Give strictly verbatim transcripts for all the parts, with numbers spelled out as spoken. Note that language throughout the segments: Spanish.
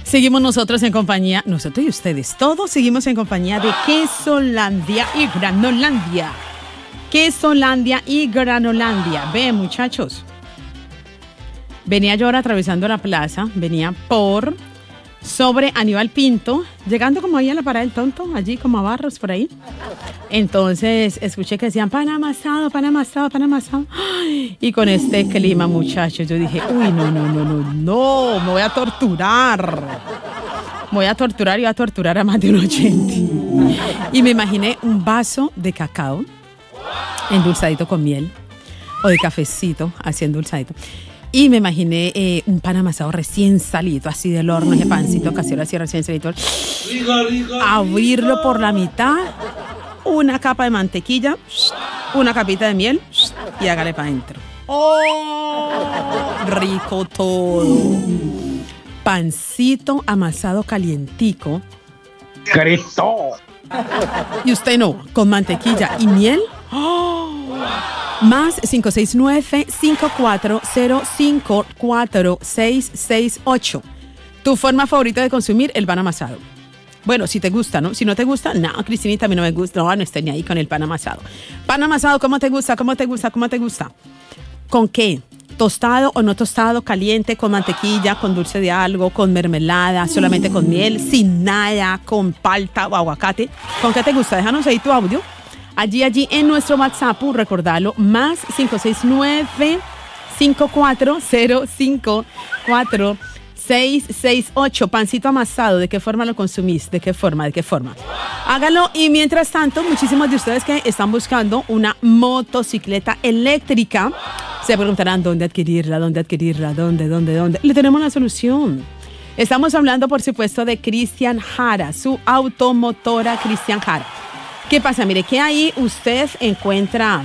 Seguimos nosotros en compañía, nosotros y ustedes, todos seguimos en compañía de Quesolandia y Granolandia. Quesolandia y Granolandia. Ve, muchachos. Venía yo ahora atravesando la plaza, venía por sobre Aníbal Pinto, llegando como ahí a la parada del Tonto, allí como a Barros, por ahí. Entonces escuché que decían pan amasado, pan amasado, pan amasado. Ay, y con este clima, muchachos, yo dije, uy, no, no, no, no, no, me voy a torturar. Me voy a torturar y voy a torturar a más de un oyente. Y me imaginé un vaso de cacao endulzadito con miel o de cafecito así endulzadito. Y me imaginé eh, un pan amasado recién salido, así del horno, ese pancito casero así recién salido. Rico, rico, abrirlo rico por la mitad, una capa de mantequilla, una capita de miel y hágale para adentro. ¡Oh! Rico todo. Pancito amasado calientico. ¡Cristo! Y usted no, con mantequilla y miel. ¡Oh! Más cinco seis nueve, cinco cuatro cero, cinco cuatro seis seis ocho. Tu forma favorita de consumir el pan amasado. Bueno, si te gusta, ¿no? Si no te gusta, no, Cristinita, a mí no me gusta. No, no estoy ni ahí con el pan amasado. Pan amasado, ¿cómo te gusta? ¿Cómo te gusta? ¿Cómo te gusta? ¿Con qué? ¿Tostado o no tostado? ¿Caliente? ¿Con mantequilla? ¿Con dulce de algo? ¿Con mermelada? ¿Solamente con miel? ¿Sin nada? ¿Con palta o aguacate? ¿Con qué te gusta? Déjanos ahí tu audio. Allí, allí en nuestro WhatsApp, recordalo, más cinco seis nueve, cinco cuatro cero, cinco cuatro seis seis ocho. Pancito amasado, ¿de qué forma lo consumís? ¿De qué forma? ¿De qué forma? Hágalo. Y mientras tanto, muchísimos de ustedes que están buscando una motocicleta eléctrica, se preguntarán dónde adquirirla, dónde adquirirla, dónde, dónde, dónde. Le tenemos la solución. Estamos hablando, por supuesto, de Cristian Jara, su automotora Cristian Jara. ¿Qué pasa? Mire, que ahí usted encuentra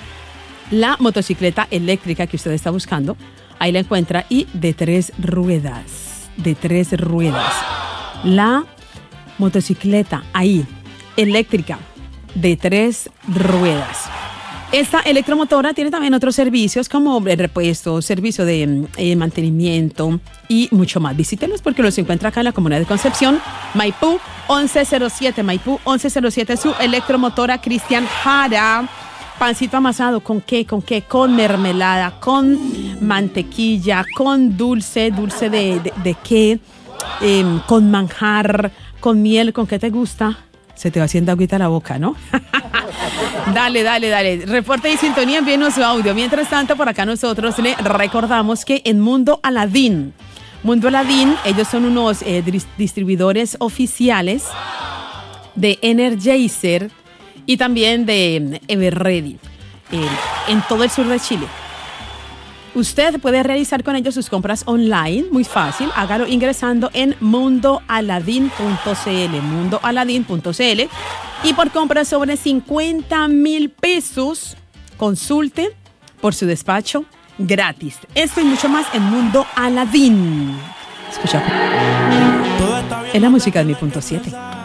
la motocicleta eléctrica que usted está buscando. Ahí la encuentra y de tres ruedas. De tres ruedas. La motocicleta ahí, eléctrica, de tres ruedas. Esta electromotora tiene también otros servicios como el repuesto, servicio de eh, mantenimiento y mucho más. Visítelos porque los encuentra acá en la comunidad de Concepción, Maipú once cero siete, Maipú once cero siete, su electromotora Cristian Jara. Pancito amasado, ¿con qué? ¿Con qué? Con mermelada, con mantequilla, con dulce, dulce de, de, de qué, eh, con manjar, con miel, ¿con qué te gusta? Se te va haciendo agüita la boca, ¿no? Dale, dale, dale. Reporte y sintonía, envíenos su audio. Mientras tanto, por acá nosotros le recordamos que en Mundo Aladín, Mundo Aladín, ellos son unos eh, distribuidores oficiales de Energizer y también de Everready eh, en todo el sur de Chile. Usted puede realizar con ellos sus compras online, muy fácil. Hágalo ingresando en mundo aladín punto c l, mundo aladín punto c l. Y por compras sobre cincuenta mil pesos, consulte por su despacho gratis. Esto y mucho más en Mundo Aladín. Escucha. Es la música de mi punto siete.